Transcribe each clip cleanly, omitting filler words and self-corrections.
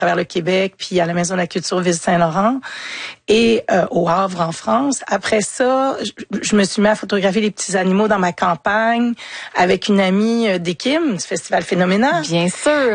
travers le Québec, puis à la Maison de la Culture Ville-Saint-Laurent et au Havre en France. Après ça, je me suis mis à photographier les petits animaux dans ma campagne avec une amie d'Ekim, du Festival Phénoménal. Bien sûr.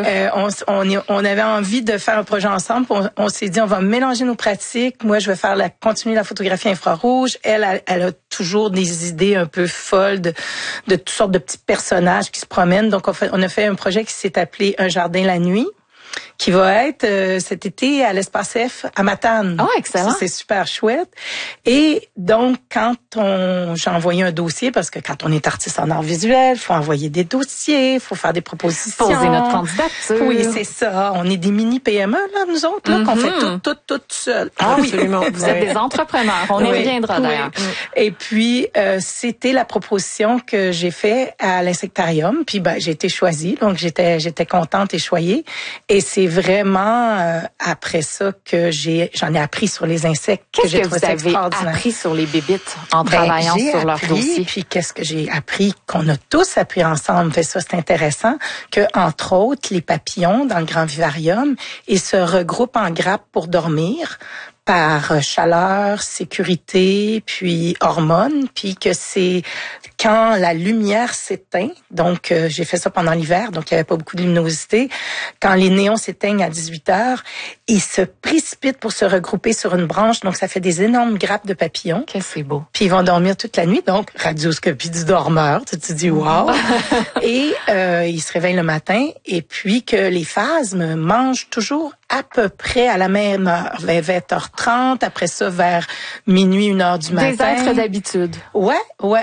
On avait envie de faire un projet ensemble. On s'est dit, on va mélanger nos pratiques. Moi, je vais continuer la photographie infrarouge. Elle a toujours des idées un peu folles de toutes sortes de petits personnages qui se promènent. Donc, on a fait un projet qui s'est appelé Un jardin la nuit, qui va être cet été à l'Espace F à Matane. Oh, excellent. Ça, c'est super chouette. Et donc, j'ai envoyé un dossier, parce que quand on est artiste en art visuel, il faut envoyer des dossiers, il faut faire des propositions. Poser notre candidature. Oui, c'est ça. On est des mini PME, là, nous autres, là, qu'on fait tout seul. Ah oui, absolument. Vous êtes des entrepreneurs. On y reviendra d'ailleurs. Et puis, c'était la proposition que j'ai faite à l'Insectarium. Puis, j'ai été choisie. Donc, j'étais contente et choyée. Et c'est vraiment après ça que j'en ai appris sur les insectes. Qu'est-ce que vous avez appris sur les bébites en travaillant sur leur dossier? Puis qu'est-ce que j'ai appris qu'on a tous appris ensemble? Fait ça, c'est intéressant que, entre autres, les papillons dans le grand vivarium, ils se regroupent en grappes pour dormir par chaleur, sécurité, puis hormones, puis que c'est quand la lumière s'éteint, donc j'ai fait ça pendant l'hiver, donc il n'y avait pas beaucoup de luminosité, quand les néons s'éteignent à 18h, ils se précipitent pour se regrouper sur une branche, donc ça fait des énormes grappes de papillons. Que c'est beau. Puis ils vont dormir toute la nuit, donc radioscopie du dormeur, tu te dis wow. Et ils se réveillent le matin, et puis que les phasmes mangent toujours à peu près à la même heure, vers 20h30, après ça vers minuit, 1h du matin. Des êtres d'habitude. Ouais.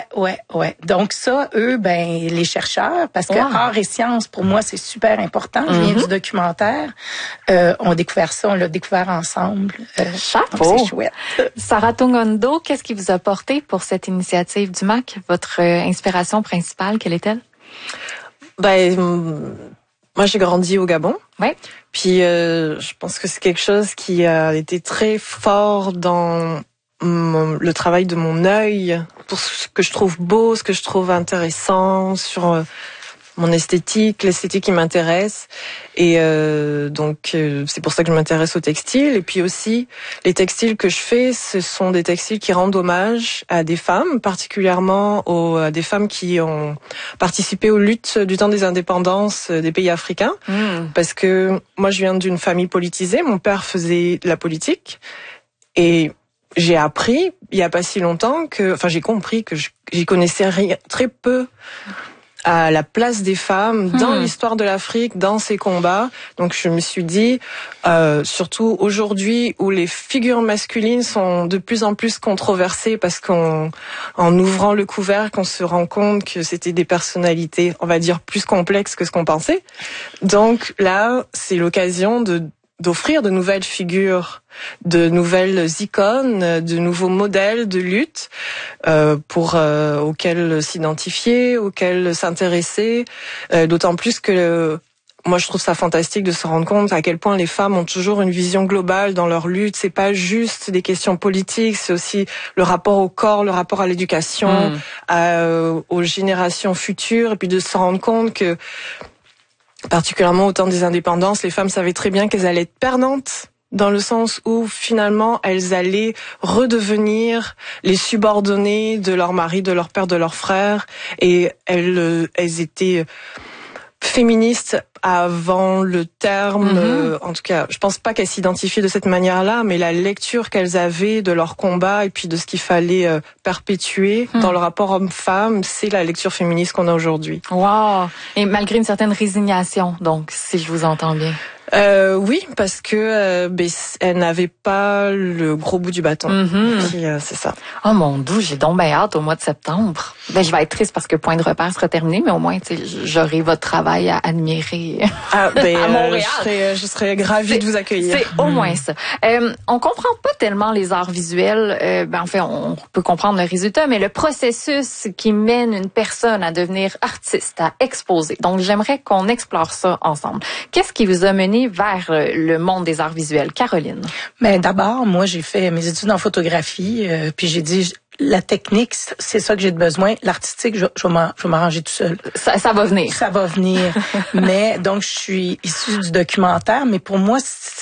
Donc ça, eux, les chercheurs, parce que art et sciences, pour moi, c'est super important. Je viens du documentaire. On l'a découvert ensemble. Chapeau! C'est chouette. Sarah Tungondo, qu'est-ce qui vous a porté pour cette initiative du MAC? Votre inspiration principale, quelle est-elle? Moi, j'ai grandi au Gabon. Oui. Puis, je pense que c'est quelque chose qui a été très fort dans le travail de mon œil, pour ce que je trouve beau, ce que je trouve intéressant sur mon esthétique, l'esthétique qui m'intéresse. Et donc, c'est pour ça que je m'intéresse au textile. Et puis aussi, les textiles que je fais, ce sont des textiles qui rendent hommage à des femmes, particulièrement à des femmes qui ont participé aux luttes du temps des indépendances des pays africains. Parce que moi, je viens d'une famille politisée. Mon père faisait de la politique. Et j'ai appris, il y a pas si longtemps, j'ai compris que j'y connaissais très peu à la place des femmes dans l'histoire de l'Afrique, dans ces combats. Donc je me suis dit, surtout aujourd'hui où les figures masculines sont de plus en plus controversées parce qu'en ouvrant le couvercle, on se rend compte que c'était des personnalités, on va dire, plus complexes que ce qu'on pensait. Donc là, c'est l'occasion d'offrir de nouvelles figures, de nouvelles icônes, de nouveaux modèles de lutte auxquels s'identifier, auxquels s'intéresser. D'autant plus que moi je trouve ça fantastique de se rendre compte à quel point les femmes ont toujours une vision globale dans leur lutte. C'est pas juste des questions politiques, c'est aussi le rapport au corps, le rapport à l'éducation, aux générations futures, et puis de se rendre compte que particulièrement au temps des indépendances, les femmes savaient très bien qu'elles allaient être perdantes, dans le sens où finalement elles allaient redevenir les subordonnées de leur mari, de leur père, de leur frère, et elles étaient féministes avant le terme. En tout cas, je pense pas qu'elles s'identifiaient de cette manière-là, mais la lecture qu'elles avaient de leur combat et puis de ce qu'il fallait perpétuer dans le rapport homme-femme, c'est la lecture féministe qu'on a aujourd'hui. Wow! Et malgré une certaine résignation, donc, si je vous entends bien. Oui, parce que elle n'avait pas le gros bout du bâton. C'est ça. Oh mon Dieu, j'ai donc bien hâte au mois de septembre. Je vais être triste parce que Point de repère sera terminé, mais au moins, j'aurai votre travail à admirer à Montréal. Je serais ravie de vous accueillir. C'est au moins ça. On comprend pas tellement les arts visuels. En fait, on peut comprendre le résultat, mais le processus qui mène une personne à devenir artiste, à exposer. Donc, j'aimerais qu'on explore ça ensemble. Qu'est-ce qui vous a mené vers le monde des arts visuels? Caroline. Mais d'abord, moi, j'ai fait mes études en photographie, puis j'ai dit, la technique, c'est ça que j'ai besoin. L'artistique, je vais m'arranger tout seul. Ça va venir. Ça va venir. Mais donc, je suis issue du documentaire, mais pour moi,